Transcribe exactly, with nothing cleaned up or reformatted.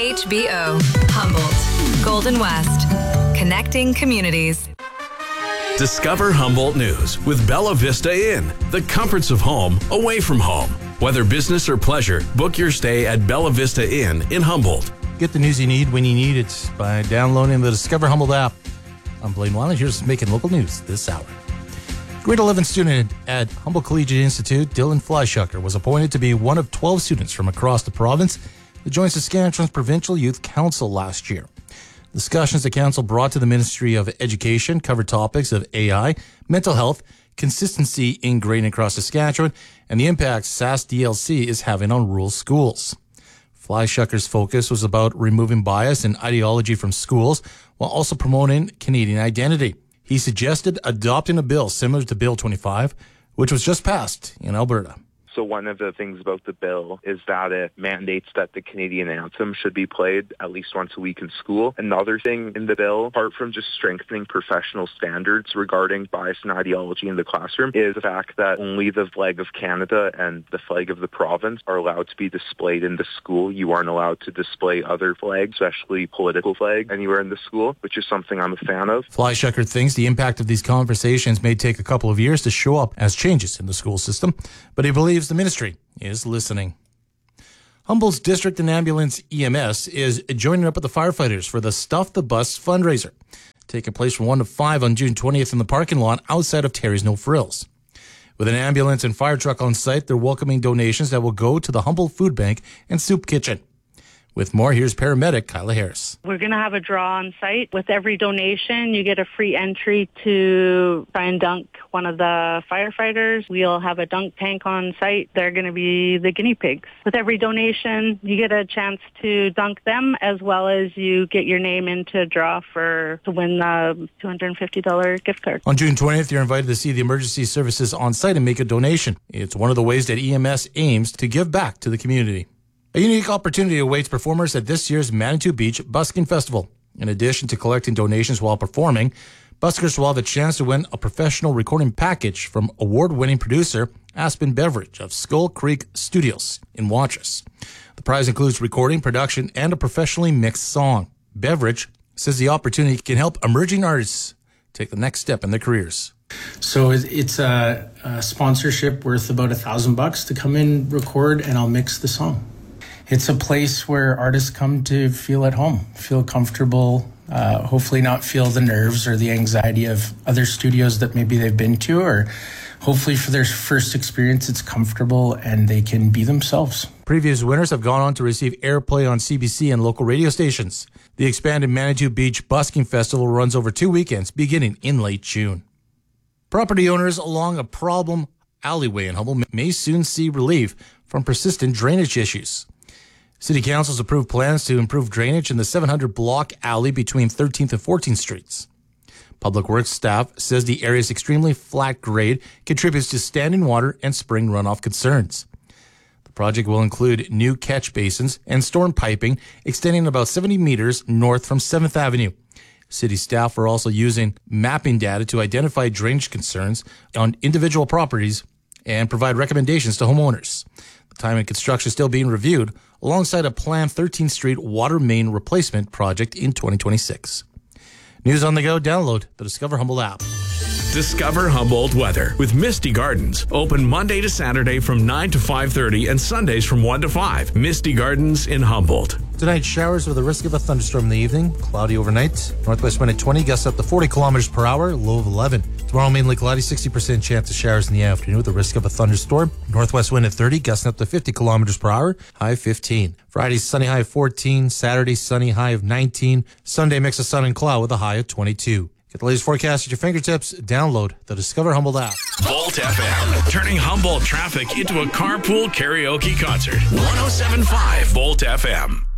H B O, Humboldt, Golden West, connecting communities. Discover Humboldt News with Bella Vista Inn, the comforts of home away from home. Whether business or pleasure, book your stay at Bella Vista Inn in Humboldt. Get the news you need when you need it by downloading the Discover Humboldt app. I'm Blaine Weiland. Here's making local news this hour. Grade eleven student at Humboldt Collegiate Institute, Dylan Fleischucker, was appointed to be one of twelve students from across the province that joined Saskatchewan's Provincial Youth Council last year. Discussions the council brought to the Ministry of Education covered topics of A I, mental health, consistency in grading across Saskatchewan, and the impact S A S D L C is having on rural schools. Fleischucker's focus was about removing bias and ideology from schools while also promoting Canadian identity. He suggested adopting a bill similar to Bill twenty-five, which was just passed in Alberta. So one of the things about the bill is that it mandates that the Canadian anthem should be played at least once a week in school. Another thing in the bill, apart from just strengthening professional standards regarding bias and ideology in the classroom, is the fact that only the flag of Canada and the flag of the province are allowed to be displayed in the school. You aren't allowed to display other flags, especially political flags, anywhere in the school, which is something I'm a fan of. Fleischucker thinks the impact of these conversations may take a couple of years to show up as changes in the school system, but he believes the ministry is listening. Humboldt's District and Ambulance E M S is joining up with the firefighters for the Stuff the Bus fundraiser, taking place from one to five on June twentieth in the parking lot outside of Terry's No Frills. With an ambulance and fire truck on site, they're welcoming donations that will go to the Humboldt Food Bank and Soup Kitchen. With more, here's paramedic Kyla Harris. We're going to have a draw on site. With every donation, you get a free entry to try and dunk one of the firefighters. We'll have a dunk tank on site. They're going to be the guinea pigs. With every donation, you get a chance to dunk them, as well as you get your name into a draw for to win the two hundred fifty dollars gift card. On June twentieth, you're invited to see the emergency services on site and make a donation. It's one of the ways that E M S aims to give back to the community. A unique opportunity awaits performers at this year's Manitou Beach Busking Festival. In addition to collecting donations while performing, buskers will have a chance to win a professional recording package from award-winning producer Aspen Beveridge of Skull Creek Studios in Watrous. The prize includes recording, production, and a professionally mixed song. Beveridge says the opportunity can help emerging artists take the next step in their careers. So it's a, a sponsorship worth about a thousand bucks to come in, record, and I'll mix the song. It's a place where artists come to feel at home, feel comfortable, uh, hopefully not feel the nerves or the anxiety of other studios that maybe they've been to, or hopefully for their first experience, it's comfortable and they can be themselves. Previous winners have gone on to receive airplay on C B C and local radio stations. The expanded Manitou Beach Busking Festival runs over two weekends, beginning in late June. Property owners along a problem alleyway in Humboldt may soon see relief from persistent drainage issues. City Council's approved plans to improve drainage in the seven hundred block alley between thirteenth and fourteenth streets. Public Works staff says the area's extremely flat grade contributes to standing water and spring runoff concerns. The project will include new catch basins and storm piping extending about seventy meters north from seventh Avenue. City staff are also using mapping data to identify drainage concerns on individual properties and provide recommendations to homeowners. The time and construction is still being reviewed alongside a planned thirteenth Street water main replacement project in twenty twenty-six. News on the go, download the Discover Humboldt app. Discover Humboldt weather with Misty Gardens. Open Monday to Saturday from nine to five thirty and Sundays from one to five. Misty Gardens in Humboldt. Tonight, showers with a risk of a thunderstorm in the evening. Cloudy overnight. Northwest wind at twenty, gusts up to forty kilometers per hour. Low of eleven. Tomorrow, mainly cloudy, sixty percent chance of showers in the afternoon with a risk of a thunderstorm. Northwest wind at thirty, gusting up to fifty kilometers per hour. High fifteen. Friday, sunny, high of fourteen. Saturday, sunny, high of nineteen. Sunday, mix of sun and cloud with a high of twenty-two. Get the latest forecast at your fingertips. Download the Discover Humboldt app. Volt F M, turning Humboldt traffic into a carpool karaoke concert. one oh seven point five Volt F M.